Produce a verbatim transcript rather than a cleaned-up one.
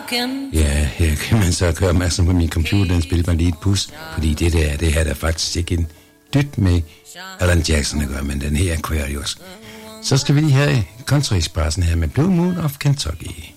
Ja, her kan man så gøre opmærksom på min computer, den spiller mig lige et pus, fordi det der, det her der faktisk ikke en dyt med Alan Jackson at gøre, men den her Aquarius. Så skal vi lige have Country Expressen her med Blue Moon of Kentucky.